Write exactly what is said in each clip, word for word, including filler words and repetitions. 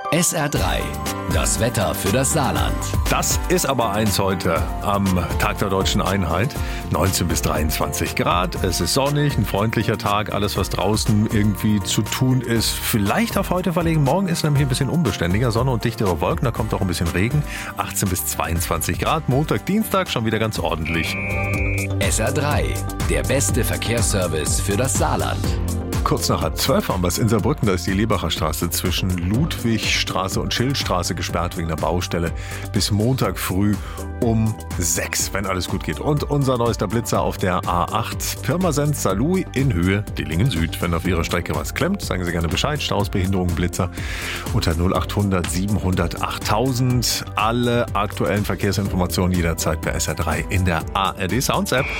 S R drei, das Wetter für das Saarland. Das ist aber eins heute am Tag der Deutschen Einheit. neunzehn bis dreiundzwanzig Grad, es ist sonnig, ein freundlicher Tag. Alles, was draußen irgendwie zu tun ist, vielleicht auf heute verlegen. Morgen ist nämlich ein bisschen unbeständiger, Sonne und dichtere Wolken, da kommt auch ein bisschen Regen. achtzehn bis zweiundzwanzig Grad, Montag, Dienstag schon wieder ganz ordentlich. S R drei, der beste Verkehrsservice für das Saarland. Kurz nach halb zwölf haben wir es in Saarbrücken, da ist die Lebacher Straße zwischen Ludwigstraße und Schildstraße gesperrt wegen der Baustelle bis Montag früh um sechs, wenn alles gut geht. Und unser neuester Blitzer auf der A acht Pirmasens-Saarlouis in Höhe Dillingen Süd. Wenn auf Ihrer Strecke was klemmt, sagen Sie gerne Bescheid. Stausbehinderung, Blitzer unter null acht hundert siebenhundert achttausend. Alle aktuellen Verkehrsinformationen jederzeit bei S R drei in der A R D Sounds App.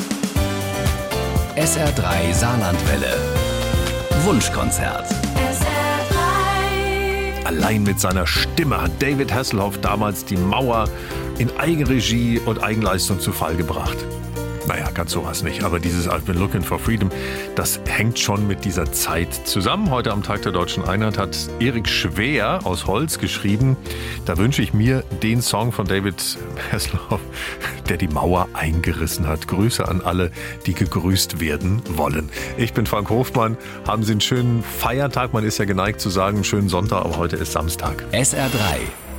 S R drei Saarlandwelle. Wunschkonzert. Allein mit seiner Stimme hat David Hasselhoff damals die Mauer in Eigenregie und Eigenleistung zu Fall gebracht. Naja, ganz sowas nicht, aber dieses I've been looking for freedom, das hängt schon mit dieser Zeit zusammen. Heute am Tag der Deutschen Einheit hat Erik Schwer aus Holz geschrieben, da wünsche ich mir den Song von David Hasselhoff, der die Mauer eingerissen hat. Grüße an alle, die gegrüßt werden wollen. Ich bin Frank Hofmann, haben Sie einen schönen Feiertag, man ist ja geneigt zu sagen, einen schönen Sonntag, aber heute ist Samstag. S R drei,